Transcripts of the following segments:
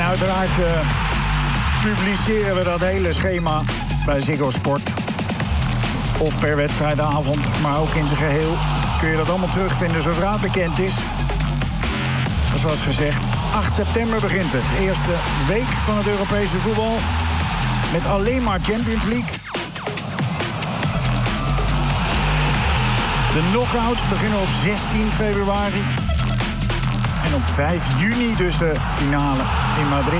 uiteraard publiceren we dat hele schema bij Ziggo Sport. Of per wedstrijdavond, maar ook in zijn geheel. Kun je dat allemaal terugvinden zodra het bekend is. Zoals gezegd, 8 september begint het. Eerste week van het Europese voetbal. Met alleen maar Champions League. De knockouts beginnen op 16 februari. En op 5 juni dus de finale in Madrid.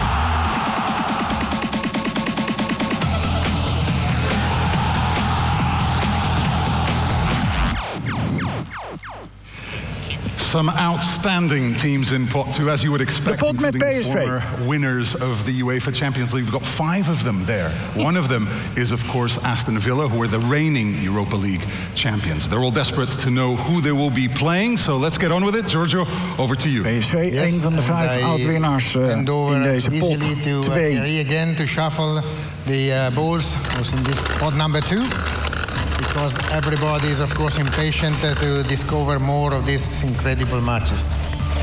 Some outstanding teams in pot 2, as you would expect. De pot met PSV. Former winners of the UEFA Champions League. We've got 5 of them there. One of them is, of course, Aston Villa, who are the reigning Europa League champions. They're all desperate to know who they will be playing. So let's get on with it. Giorgio, over to you. PSV, een van de 5 oud-winnaars in deze pot 2. Again to shuffle the balls in this pot number 2. Because everybody is, of course, impatient to discover more of these incredible matches.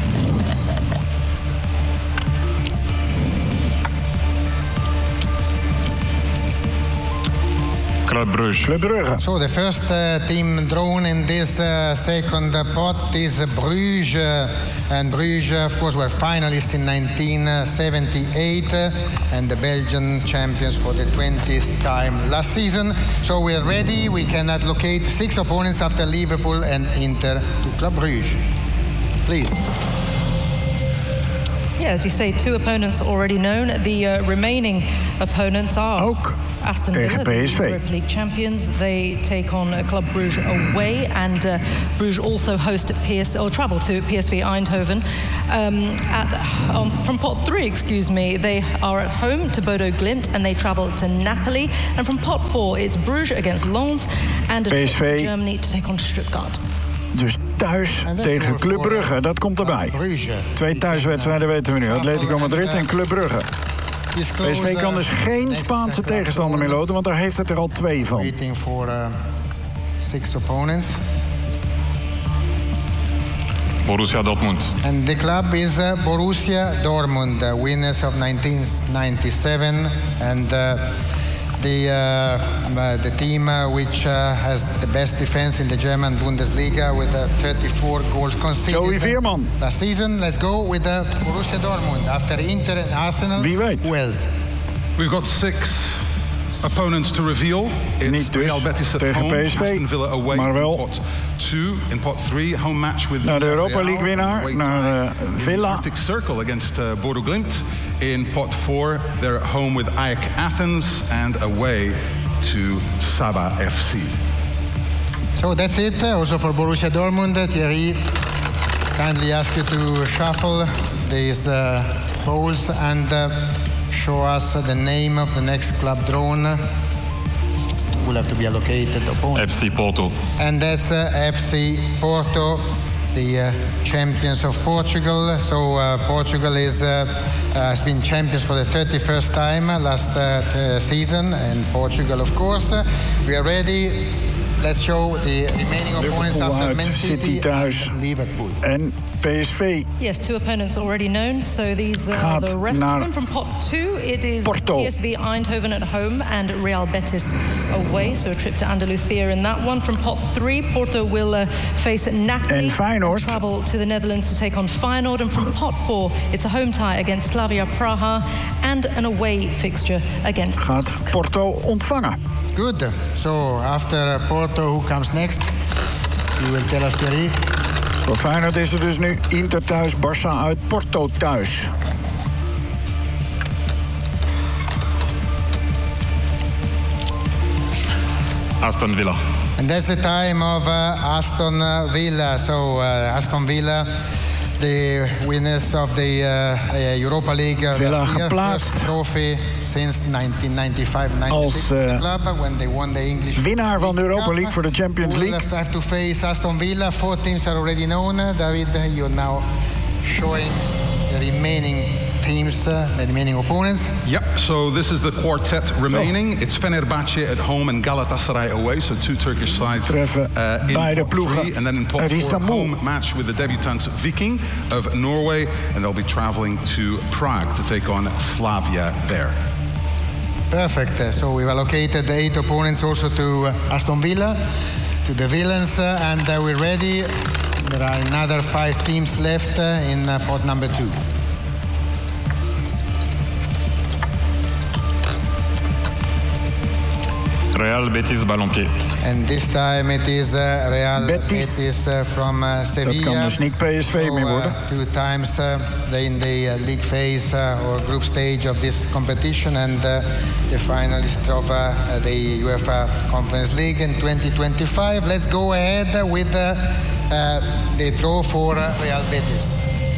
Club Brugge. Club Brugge. So the first team drawn in this second pot is Bruges. And Bruges, of course, were finalists in 1978 and the Belgian champions for the 20th time last season. So we're ready. We can allocate 6 opponents after Liverpool and Inter to Club Brugge. Please. Yeah, as you say, 2 opponents already known. The remaining opponents are ook Aston Villa, the Europa League champions. They take on Club Brugge away, and Bruges also host travel to PSV Eindhoven. From pot 3, excuse me, they are at home to Bodo Glimt, and they travel to Napoli. And from pot 4, it's Bruges against Lens, and a trip to Germany to take on Stuttgart. Dus thuis tegen Club Brugge, dat komt erbij. 2 thuiswedstrijden weten we nu. Atletico Madrid en Club Brugge. PSV kan dus geen Spaanse tegenstander meer loten, want daar heeft het er al 2 van. Waiting for 6 opponents. Borussia Dortmund. And the club is Borussia Dortmund, winners of 1997, and the team which has the best defense in the German Bundesliga with 34 goals conceded. Joey Veerman. Last season, let's go with Borussia Dortmund. After Inter and Arsenal, wie weet. Wales. We've got 6 opponents to reveal. It's niet dus Real Betis at tegen home, PSV, Aston Villa away maar wel in pot 2. In pot 3, home match with naar de Europa League winnaar, naar Villa. Arctic Circle against Bodo Glimt. In pot 4, they're home with AEK Athens and away to Saba FC. So that's it. Also for Borussia Dortmund, Thierry, kindly ask you to shuffle these balls and show us the name of the next club drawn. Will have to be allocated opponent. FC Porto. And that's FC Porto, the champions of Portugal. So Portugal has been champions for the 31st time last season, and Portugal, of course. We are ready. Let's show the remaining opponents after Man City thuis and Liverpool. En PSV. Yes, 2 opponents already known. So these are the rest of them. From pot 2, it is Porto. PSV Eindhoven at home and Real Betis away. So a trip to Andalusia in that one. From pot 3, Porto will face Napoli. En Feyenoord. Travel to the Netherlands to take on Feyenoord. And from pot 4, it's a home tie against Slavia Praha and an away fixture against... Gaat Porto ontvangen. Good. So after Porto, who comes next? You will tell us, Thierry. Voor Feyenoord is het dus nu Inter thuis, Barça uit, Porto thuis. Aston Villa. And that's the time of Aston Villa. So Aston Villa, the winners of the Europa League Villa last year, geplaatst first trophy since 1995-96 als club when they won the English winnaar van de Europa League voor de Champions League. We'll have to face Aston Villa. 4 teams are already known. David, you're now showing the remaining teams, the remaining opponents. Yep, so this is the quartet remaining. It's Fenerbahce at home and Galatasaray away, so 2 Turkish sides Treffen in beide pot ploegen 3. And then in pot uit 4, Istanbul. home match with the debutants Viking of Norway, and they'll be traveling to Prague to take on Slavia there. Perfect. So we've allocated 8 opponents also to Aston Villa, to the Villains, and we're ready. There are another 5 teams left in pot number 2. Real Betis Ballonpied. And this time it is Real Betis. from Sevilla. Dat kan dus niet PSV meer worden. 2 times in the league phase or group stage of this competition, and the finalists of the UEFA Conference League in 2025. Let's go ahead with the draw for Real Betis.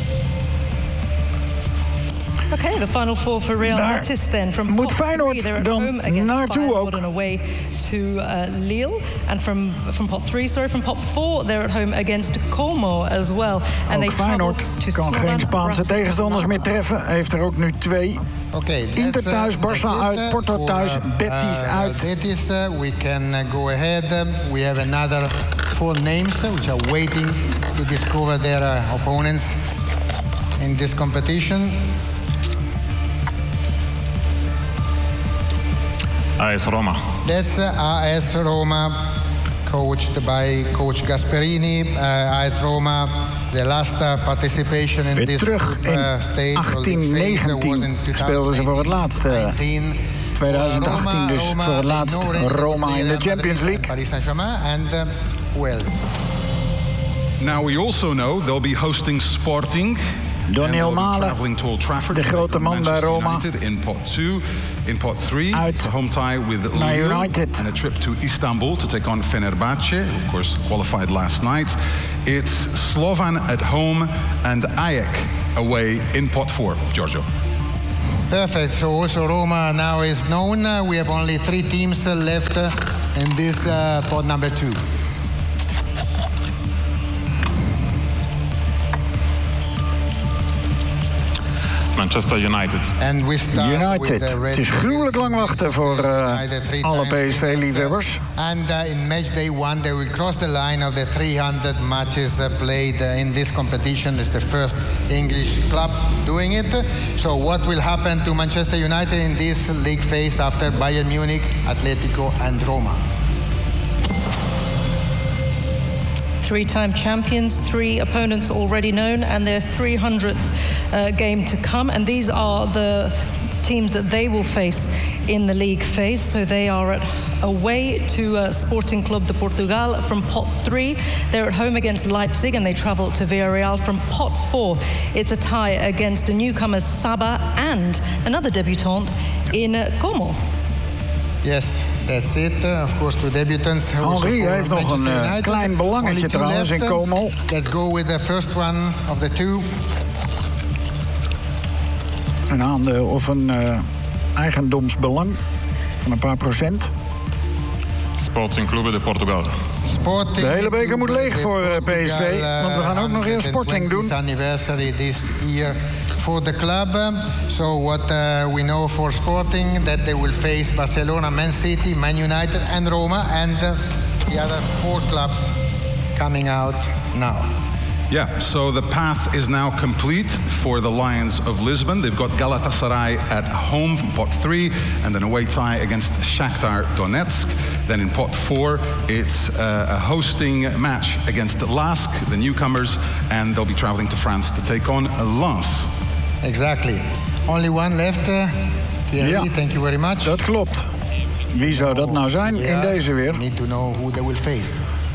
Okay, the final 4 for Real Daar Betis then. From moet pot Feyenoord 3, they're at dan home against naartoe Feyenoord ook. and away to Lille. And from pot 3, from pot 4, they're at home against Como as well. And Ook Feyenoord kan geen Spaanse tegenstanders meer treffen. Heeft er ook nu 2. Okay, Inter thuis, Barça uit, Porto thuis, Betis uit. Betis, we can go ahead. We have another 4 names which are waiting to discover their opponents in this competition. AS Roma. That's AS Roma, coached by Coach Gasperini. AS Roma, the last participation in Weer this terug group, in stage 1819 speelden ze voor het laatst. 2018 dus voor het laatst Roma in de Champions League. Paris Saint-Germain and who else? Now we also know they'll be hosting Sporting. Donny Malen, de grote man bij Roma. In pot 2, in pot 3, uit a home tie with Lille United. and a trip to Istanbul to take on Fenerbahce, of course qualified last night. It's Slovan at home and Ajax away in pot 4, Giorgio. Perfect. So also Roma now is known. We have only 3 teams left in this pot number 2. Manchester United. And we start United. With Het is gruwelijk lang wachten voor alle PSV-liefhebbers. And in match day 1 they will cross the line of the 300 matches played in this competition. It's the first English club doing it. So what will happen to Manchester United in this league phase after Bayern Munich, Atletico and Roma? 3-time champions, 3 opponents already known, and their 300th game to come. And these are the teams that they will face in the league phase. So they are away to Sporting Club de Portugal from pot 3. They're at home against Leipzig and they travel to Villarreal. From pot 4, it's a tie against the newcomers Saba and another debutant in Como. Yes, that's it. Of course, 2 debutants. Henry heeft nog een klein belangetje trouwens in Como. Let's go with the first one of the 2. Een aandeel of een eigendomsbelang van een paar procent. Sporting Club de Portugal. Sporting, de hele beker moet leeg voor PSV, want we gaan ook nog eerst Sporting doen. Anniversary this year for the club. So what we know for Sporting, that they will face Barcelona, Man City, Man United and Roma, and the other 4 clubs coming out now. Yeah, so the path is now complete for the Lions of Lisbon. They've got Galatasaray at home from pot 3 and an away tie against Shakhtar Donetsk. Then in pot 4, it's a hosting match against Lask, the newcomers, and they'll be traveling to France to take on Lens. Exactly. Only one left. Thierry, ja, thank you very much. Dat klopt. Wie zou dat nou zijn in deze weer? Need to know who they will face.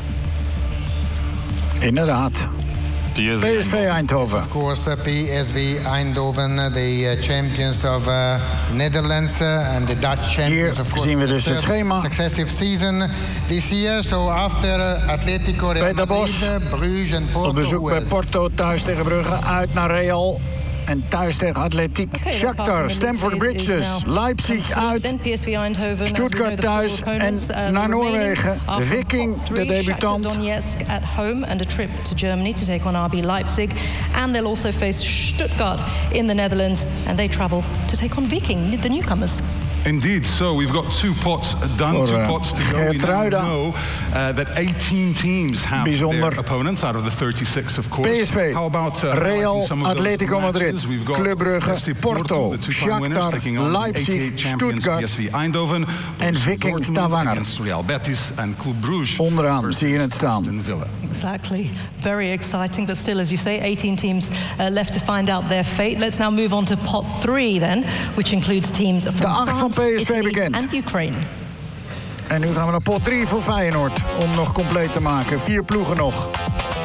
Inderdaad. PSV Eindhoven. Of course, PSV Eindhoven, the champions of Netherlands and the Dutch champions. Hier of course, zien we dus het schema. Successive season this year. So after Atletico, Real Peter Bos Madrid, Bruges and Porto. op bezoek bij Porto, thuis tegen Brugge, uit naar Real. En thuis tegen Atletiek. Shakhtar, Stamford Bridges, Leipzig uit. Stuttgart thuis en naar Noorwegen. Viking, de debutant. Donetsk at home and a trip to Germany to take on RB Leipzig. And they'll also face Stuttgart in the Netherlands. And they travel to take on Viking, the newcomers. Indeed, so we've got 2 pots done, 2 pots to go. We now know that 18 teams have their opponents out of the 36, of course. PSV, How about Real, some of Atletico Madrid, we've got Club Brugge, FC Porto, the 2-time winners, Shakhtar, taking on Leipzig, 88 champions Stuttgart PSV Eindhoven, en Viking Stavanger. against Real Betis and Club Brugge. Onderaan zie je het staan. Aston Villa. Exactly. Very exciting, but still, as you say, 18 teams left to find out their fate. Let's now move on to pot 3 then, which includes teams from de 8 van France, PSV Italy bekend. and Ukraine. En nu gaan we naar pot 3 voor Feyenoord. Om nog compleet te maken. 4 ploegen nog.